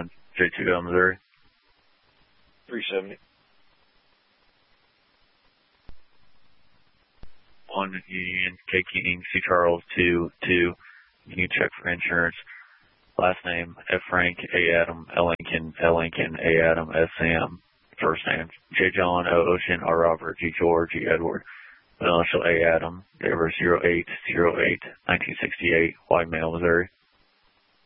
1, J2L, Missouri. 370. 1 Union, K King, C Charles, 2, you can check for insurance. Last name, F Frank, A Adam, L Lincoln, A Adam, S Sam. First name, J John, O Ocean, R Robert, G George, G Edward. Initial A Adam, date of birth 08/08/1968, White Male, Missouri.